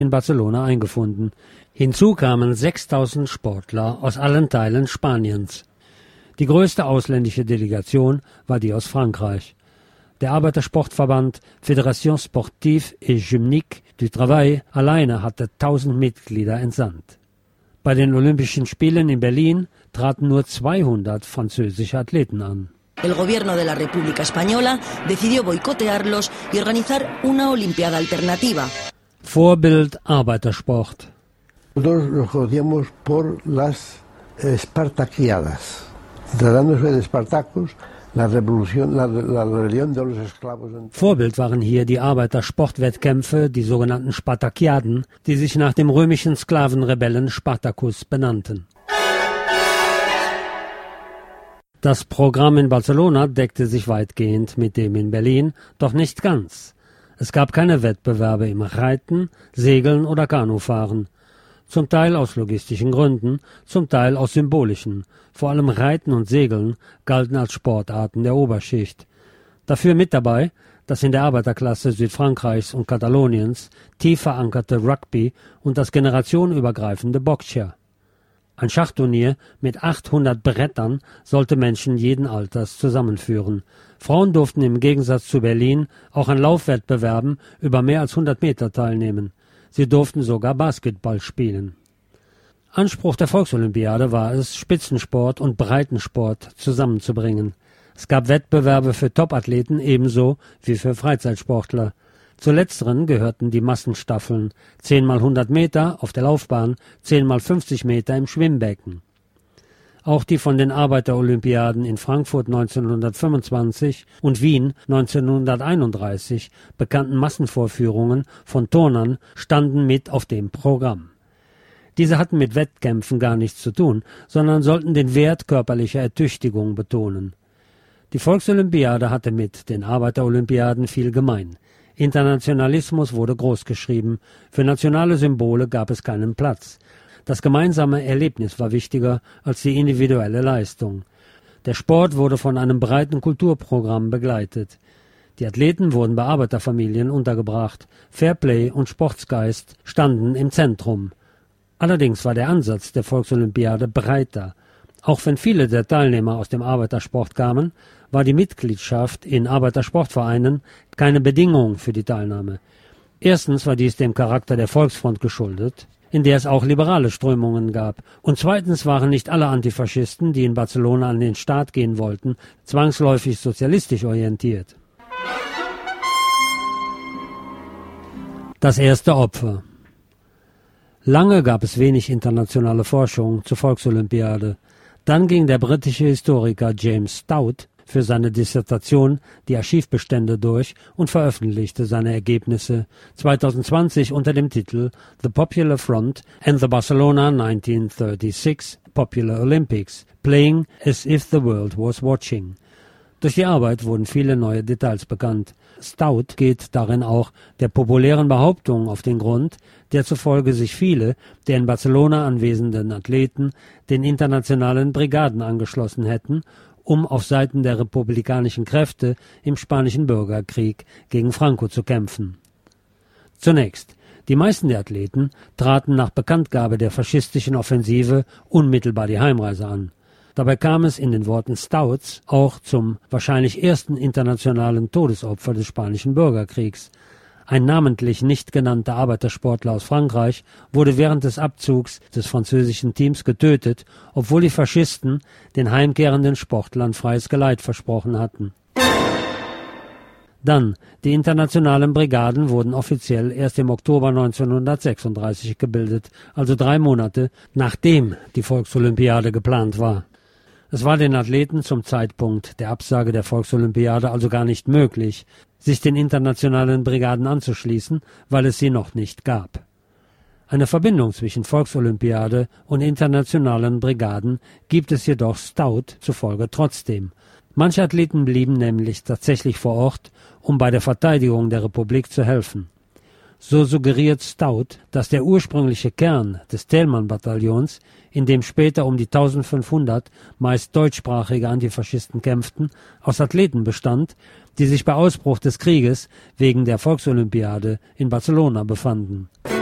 in Barcelona eingefunden. Hinzu kamen 6.000 Sportler aus allen Teilen Spaniens. Die größte ausländische Delegation war die aus Frankreich. Der Arbeitersportverband Fédération Sportive et Gymnique du Travail alleine hatte 1000 Mitglieder entsandt. Bei den Olympischen Spielen in Berlin traten nur 200 französische Athleten an. El gobierno de la República Española decidió boicotearlos y organizar una olimpiada alternativa. Vorbild Arbeitersport. Nosotros nos conocíamos por las Espartaquiadas. Tratándose de Espartacus, la rebelión de los esclavos. Vorbild waren hier die Arbeitersportwettkämpfe, die sogenannten Spartakiaden, die sich nach dem römischen Sklavenrebellen Spartacus benannten. Das Programm in Barcelona deckte sich weitgehend mit dem in Berlin, doch nicht ganz. Es gab keine Wettbewerbe im Reiten, Segeln oder Kanufahren. Zum Teil aus logistischen Gründen, zum Teil aus symbolischen. Vor allem Reiten und Segeln galten als Sportarten der Oberschicht. Dafür mit dabei das in der Arbeiterklasse Südfrankreichs und Kataloniens tief verankerte Rugby und das generationenübergreifende Boccia. Ein Schachturnier mit 800 Brettern sollte Menschen jeden Alters zusammenführen. Frauen durften im Gegensatz zu Berlin auch an Laufwettbewerben über mehr als 100 Meter teilnehmen. Sie durften sogar Basketball spielen. Anspruch der Volksolympiade war es, Spitzensport und Breitensport zusammenzubringen. Es gab Wettbewerbe für Topathleten ebenso wie für Freizeitsportler. Zu letzteren gehörten die Massenstaffeln, 10 mal 100 Meter auf der Laufbahn, 10 mal 50 Meter im Schwimmbecken. Auch die von den Arbeiterolympiaden in Frankfurt 1925 und Wien 1931 bekannten Massenvorführungen von Turnern standen mit auf dem Programm. Diese hatten mit Wettkämpfen gar nichts zu tun, sondern sollten den Wert körperlicher Ertüchtigung betonen. Die Volksolympiade hatte mit den Arbeiterolympiaden viel gemein. Internationalismus wurde großgeschrieben, für nationale Symbole gab es keinen Platz. Das gemeinsame Erlebnis war wichtiger als die individuelle Leistung. Der Sport wurde von einem breiten Kulturprogramm begleitet. Die Athleten wurden bei Arbeiterfamilien untergebracht. Fairplay und Sportsgeist standen im Zentrum. Allerdings war der Ansatz der Volksolympiade breiter. Auch wenn viele der Teilnehmer aus dem Arbeitersport kamen, war die Mitgliedschaft in Arbeitersportvereinen keine Bedingung für die Teilnahme. Erstens war dies dem Charakter der Volksfront geschuldet, in der es auch liberale Strömungen gab. Und zweitens waren nicht alle Antifaschisten, die in Barcelona an den Start gehen wollten, zwangsläufig sozialistisch orientiert. Das erste Opfer. Lange gab es wenig internationale Forschung zur Volksolympiade. Dann ging der britische Historiker James Stout für seine Dissertation die Archivbestände durch und veröffentlichte seine Ergebnisse 2020 unter dem Titel The Popular Front and the Barcelona 1936 Popular Olympics, Playing as if the world was watching. Durch die Arbeit wurden viele neue Details bekannt. Stout geht darin auch der populären Behauptung auf den Grund, der zufolge sich viele der in Barcelona anwesenden Athleten den internationalen Brigaden angeschlossen hätten, um auf Seiten der republikanischen Kräfte im Spanischen Bürgerkrieg gegen Franco zu kämpfen. Zunächst, die meisten der Athleten traten nach Bekanntgabe der faschistischen Offensive unmittelbar die Heimreise an. Dabei kam es in den Worten Stouts auch zum wahrscheinlich ersten internationalen Todesopfer des Spanischen Bürgerkriegs. Ein namentlich nicht genannter Arbeitersportler aus Frankreich wurde während des Abzugs des französischen Teams getötet, obwohl die Faschisten den heimkehrenden Sportlern freies Geleit versprochen hatten. Dann, die internationalen Brigaden wurden offiziell erst im Oktober 1936 gebildet, also 3 Monate, nachdem die Volksolympiade geplant war. Es war den Athleten zum Zeitpunkt der Absage der Volksolympiade also gar nicht möglich, sich den internationalen Brigaden anzuschließen, weil es sie noch nicht gab. Eine Verbindung zwischen Volksolympiade und internationalen Brigaden gibt es jedoch Stout zufolge trotzdem. Manche Athleten blieben nämlich tatsächlich vor Ort, um bei der Verteidigung der Republik zu helfen. So suggeriert Stout, dass der ursprüngliche Kern des Thälmann-Bataillons, in dem später um die 1500 meist deutschsprachige Antifaschisten kämpften, aus Athleten bestand, die sich bei Ausbruch des Krieges wegen der Volksolympiade in Barcelona befanden.